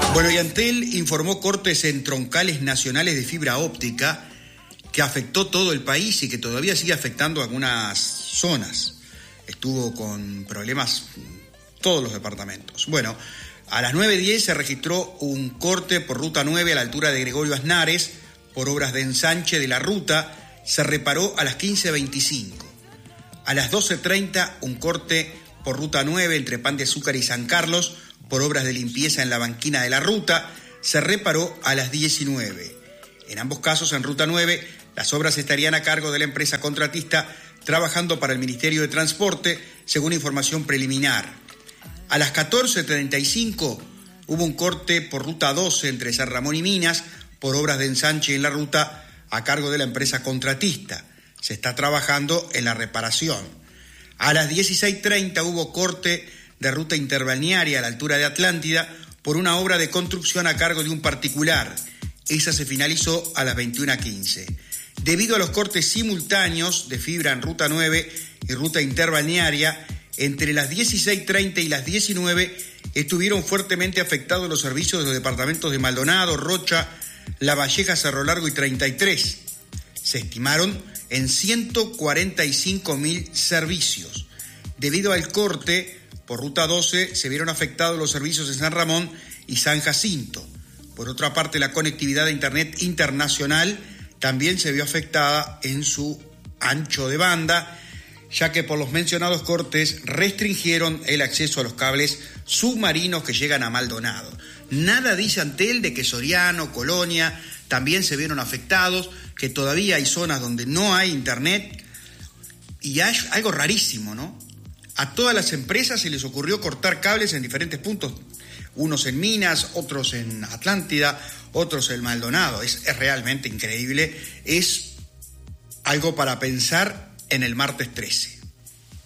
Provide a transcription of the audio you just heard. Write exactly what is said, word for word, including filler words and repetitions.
Bueno, y Antel informó cortes en troncales nacionales de fibra óptica que afectó todo el país y que todavía sigue afectando algunas zonas. Estuvo con problemas todos los departamentos. Bueno, a las nueve diez se registró un corte por ruta nueve a la altura de Gregorio Aznares por obras de ensanche de la ruta. Se reparó a las quince veinticinco. A las doce treinta un corte por ruta nueve entre Pan de Azúcar y San Carlos por obras de limpieza en la banquina de la ruta. Se reparó a las diecinueve. En ambos casos, en ruta nueve, las obras estarían a cargo de la empresa contratista trabajando para el Ministerio de Transporte, según información preliminar. A las catorce treinta y cinco hubo un corte por ruta doce entre San Ramón y Minas por obras de ensanche en la ruta a cargo de la empresa contratista. Se está trabajando en la reparación. A las dieciséis treinta hubo corte de ruta interbalnearia a la altura de Atlántida por una obra de construcción a cargo de un particular. Esa se finalizó a las veintiuna quince. Debido a los cortes simultáneos de fibra en ruta nueve y ruta interbalnearia, entre las dieciséis treinta y las diecinueve estuvieron fuertemente afectados los servicios de los departamentos de Maldonado, Rocha, La Valleja, Cerro Largo y treinta y tres. Se estimaron en ciento cuarenta y cinco mil servicios. Debido al corte por ruta doce, se vieron afectados los servicios en San Ramón y San Jacinto. Por otra parte, la conectividad de Internet internacional también se vio afectada en su ancho de banda, ya que por los mencionados cortes restringieron el acceso a los cables submarinos que llegan a Maldonado. Nada dice Antel de que Soriano, Colonia también se vieron afectados, que todavía hay zonas donde no hay internet, y hay algo rarísimo, ¿no? A todas las empresas se les ocurrió cortar cables en diferentes puntos, unos en Minas, otros en Atlántida, otros en Maldonado. Es, es realmente increíble, es algo para pensar en el martes trece.